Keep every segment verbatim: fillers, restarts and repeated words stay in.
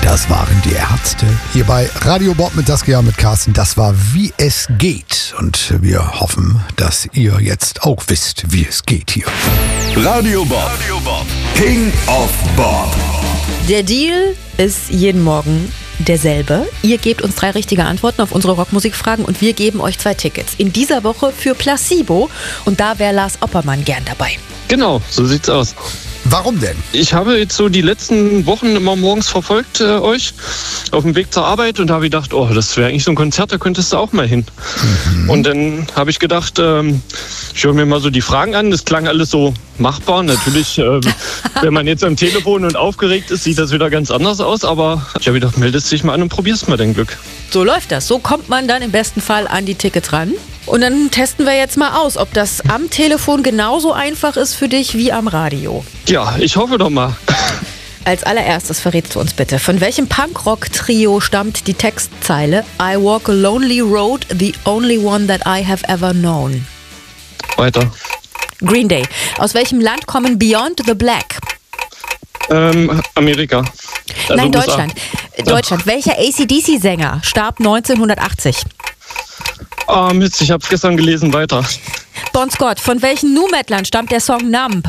Das waren die Ärzte. Hier bei Radio Bob mit Saskia, mit Carsten. Das war Wie es geht. Und wir hoffen, dass ihr jetzt auch wisst, wie es geht hier. Radio Bob. Radio Bob. King of Bob. Der Deal ist jeden Morgen derselbe. Ihr gebt uns drei richtige Antworten auf unsere Rockmusikfragen und wir geben euch zwei Tickets. In dieser Woche für Placebo. Und da wäre Lars Oppermann gern dabei. Genau, so sieht's aus. Warum denn? Ich habe jetzt so die letzten Wochen immer morgens verfolgt äh, euch auf dem Weg zur Arbeit und da habe ich gedacht, oh, das wäre eigentlich so ein Konzert, da könntest du auch mal hin. Mhm. Und dann habe ich gedacht, ähm, ich höre mir mal so die Fragen an. Das klang alles so machbar. Natürlich, äh, wenn man jetzt am Telefon und aufgeregt ist, sieht das wieder ganz anders aus. Aber ich habe gedacht, meldest dich mal an und probierst mal dein Glück. So läuft das. So kommt man dann im besten Fall an die Tickets ran. Und dann testen wir jetzt mal aus, ob das am Telefon genauso einfach ist für dich wie am Radio. Ja, ich hoffe doch mal. Als allererstes verrätst du uns bitte, von welchem Punkrock-Trio stammt die Textzeile I walk a lonely road, the only one that I have ever known? Weiter. Green Day. Aus welchem Land kommen Beyond the Black? Ähm, Amerika. Also Nein, U S A. Deutschland. Deutschland. Welcher A C D C-Sänger starb neunzehnhundertachtzig? Ah, Mist, ich hab's gestern gelesen. Weiter. Bon Scott. Von welchen Nu-Metlern stammt der Song Numb?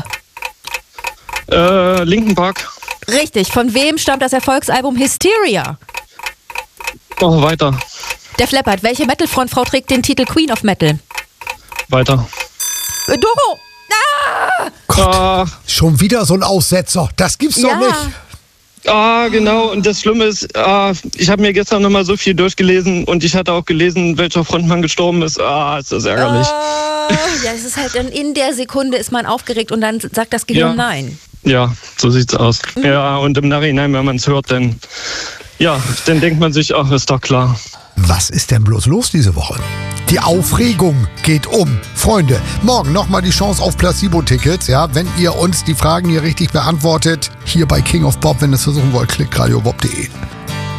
Äh, Linkin Park. Richtig. Von wem stammt das Erfolgsalbum Hysteria? Oh, weiter. Der Flappert. Welche Metal-Frontfrau trägt den Titel Queen of Metal? Weiter. Äh, Doro! Ah! Gott, Ah, schon wieder so ein Aussetzer. Das gibt's Ja. doch nicht. ah, genau. Und das Schlimme ist, ah, ich habe mir gestern nochmal so viel durchgelesen und ich hatte auch gelesen, welcher Frontmann gestorben ist. Ah, ist das ärgerlich. Oh, ja, es ist halt dann in der Sekunde ist man aufgeregt und dann sagt das Gehirn Ja. nein. Ja, so sieht's aus. Ja, und im Nachhinein, wenn man es hört, dann, ja, dann denkt man sich, ach, ist doch klar. Was ist denn bloß los diese Woche? Die Aufregung geht um. Freunde, morgen nochmal die Chance auf Placebo-Tickets. Ja, wenn ihr uns die Fragen hier richtig beantwortet. Hier bei King of Bob, wenn ihr es versuchen wollt, klickt radiobob punkt de.